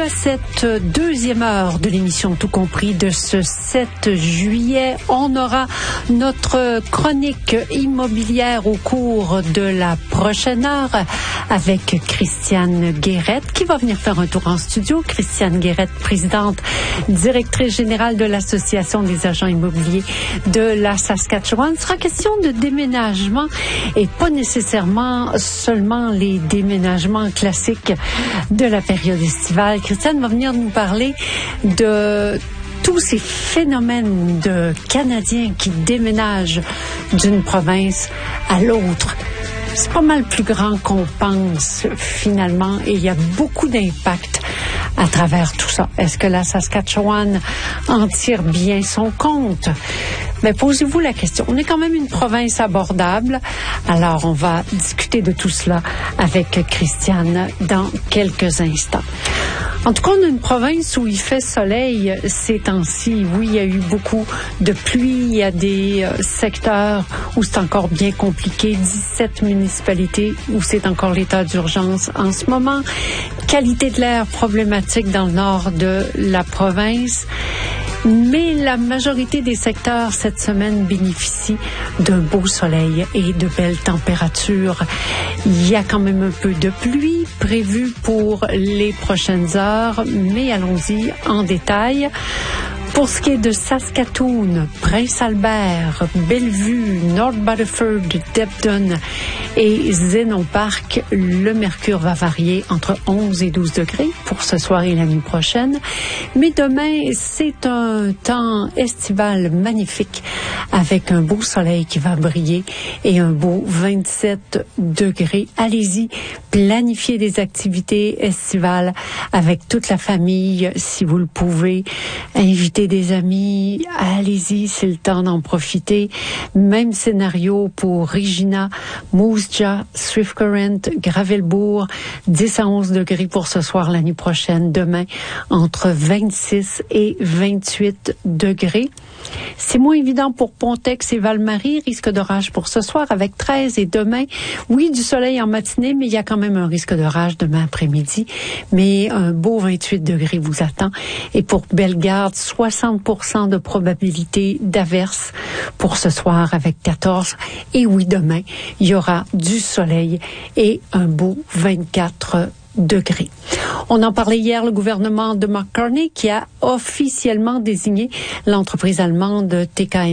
à cette deuxième heure de l'émission Tout compris de ce 7 juillet. On aura notre chronique immobilière au cours de la prochaine heure avec Christiane Guérette qui va venir faire un tour en studio. Christiane Guérette, présidente, directrice générale de l'Association des agents immobiliers de la Saskatchewan. Il sera question de déménagement et pas nécessairement seulement les déménagements classiques de la période estivale. Christiane va venir nous parler de tous ces phénomènes de Canadiens qui déménagent d'une province à l'autre. C'est pas mal plus grand qu'on pense finalement et il y a beaucoup d'impact à travers tout ça. Est-ce que la Saskatchewan en tire bien son compte? Mais posez-vous la question. On est quand même une province abordable. Alors, on va discuter de tout cela avec Christiane dans quelques instants. En tout cas, on a une province où il fait soleil ces temps-ci. Oui, il y a eu beaucoup de pluie. Il y a des secteurs où c'est encore bien compliqué. 17 municipalités où c'est encore l'état d'urgence en ce moment. Qualité de l'air problématique dans le nord de la province. Mais la majorité des secteurs cette semaine bénéficient d'un beau soleil et de belles températures. Il y a quand même un peu de pluie prévue pour les prochaines heures, mais allons-y en détail. Pour ce qui est de Saskatoon, Prince-Albert, Bellevue, North Battleford, Debden et Zénon Park, le mercure va varier entre 11 et 12 degrés pour ce soir et la nuit prochaine. Mais demain, c'est un temps estival magnifique avec un beau soleil qui va briller et un beau 27 degrés. Allez-y, planifiez des activités estivales avec toute la famille si vous le pouvez. Invitez des amis, allez-y, c'est le temps d'en profiter. Même scénario pour Regina, Moose Jaw, Swift Current, Gravelbourg, 10 à 11 degrés pour ce soir, la nuit prochaine, demain, entre 26 et 28 degrés. C'est moins évident pour Pontex et Val-Marie, risque d'orage pour ce soir avec 13 et demain. Oui, du soleil en matinée, mais il y a quand même un risque d'orage demain après-midi. Mais un beau 28 degrés vous attend. Et pour Bellegarde, 60% de probabilité d'averse pour ce soir avec 14. Et oui, demain, il y aura du soleil et un beau 24 degrés. On en parlait hier, le gouvernement de Mark Carney qui a officiellement désigné l'entreprise allemande TKM